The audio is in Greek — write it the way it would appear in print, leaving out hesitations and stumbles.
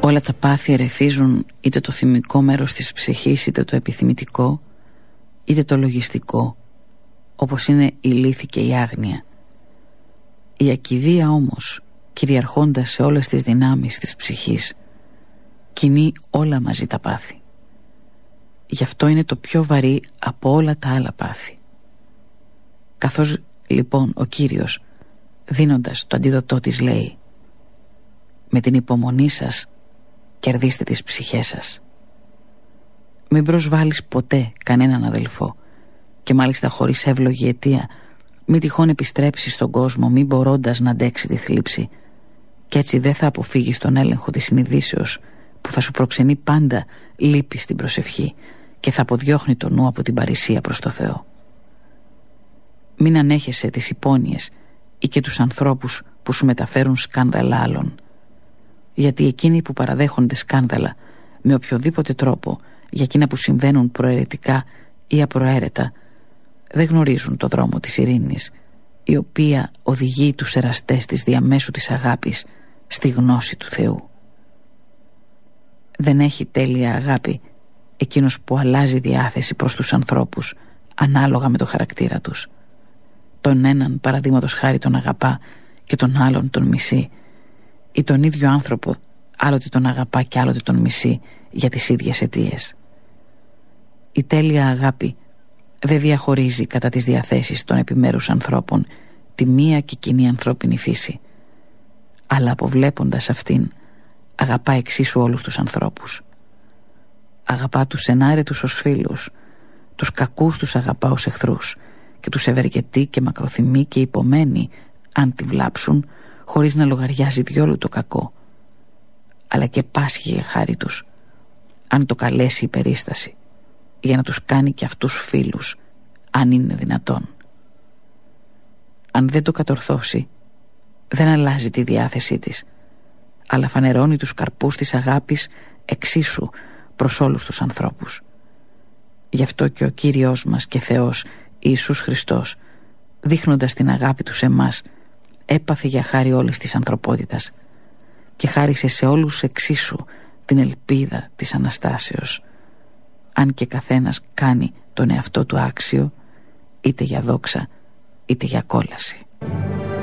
Όλα τα πάθη ερεθίζουν είτε το θυμικό μέρος της ψυχής, είτε το επιθυμητικό, είτε το λογιστικό, όπως είναι η λύθη και η άγνοια. Η ακηδεία όμως, κυριαρχώντας σε όλες τις δυνάμεις της ψυχής, κινεί όλα μαζί τα πάθη. Γι' αυτό είναι το πιο βαρύ από όλα τα άλλα πάθη. Καθώς λοιπόν ο Κύριος, δίνοντας το αντίδοτό της, λέει: με την υπομονή σας κερδίστε τις ψυχές σας. Μην προσβάλλεις ποτέ κανέναν αδελφό, και μάλιστα χωρίς εύλογη αιτία, μην τυχόν επιστρέψεις στον κόσμο μη μπορώντας να αντέξει τη θλίψη, και έτσι δεν θα αποφύγεις τον έλεγχο της συνειδήσεως που θα σου προξενεί πάντα λύπη στην προσευχή και θα αποδιώχνει το νου από την παρησία προς το Θεό. Μην ανέχεσαι τις υπόνοιες ή και τους ανθρώπους που σου μεταφέρουν σκάνδαλα άλλων, γιατί εκείνοι που παραδέχονται σκάνδαλα με οποιοδήποτε τρόπο για εκείνα που συμβαίνουν προαιρετικά ή απροαίρετα, δεν γνωρίζουν το δρόμο της ειρήνης, η οποία οδηγεί τους εραστές της διαμέσου της αγάπης στη γνώση του Θεού. Δεν έχει τέλεια αγάπη εκείνος που αλλάζει διάθεση προς τους ανθρώπους ανάλογα με το χαρακτήρα τους. Τον έναν παραδείγματος χάρη τον αγαπά και τον άλλον τον μισεί, ή τον ίδιο άνθρωπο άλλοτε τον αγαπά και άλλοτε τον μισεί για τις ίδιες αιτίες. Η τέλεια αγάπη δεν διαχωρίζει κατά τις διαθέσεις των επιμέρους ανθρώπων τη μία και κοινή ανθρώπινη φύση, αλλά αποβλέποντας αυτήν αγαπά εξίσου όλους τους ανθρώπους. Αγαπά τους ενάρετους ως φίλους, τους κακούς τους αγαπά ως εχθρούς και τους ευεργετεί και μακροθυμεί και υπομένει αν τη βλάψουν, χωρίς να λογαριάζει διόλου το κακό, αλλά και πάσχει για χάρη τους αν το καλέσει η περίσταση, για να τους κάνει και αυτούς φίλους, αν είναι δυνατόν. Αν δεν το κατορθώσει, δεν αλλάζει τη διάθεσή της, αλλά φανερώνει τους καρπούς της αγάπης εξίσου προς όλους τους ανθρώπους. Γι' αυτό και ο Κύριος μας και Θεός Ιησούς Χριστός, δείχνοντας την αγάπη του σε εμάς, έπαθε για χάρη όλης της ανθρωπότητας και χάρισε σε όλους εξίσου την ελπίδα της Αναστάσεως, αν και καθένας κάνει τον εαυτό του άξιο, είτε για δόξα είτε για κόλαση.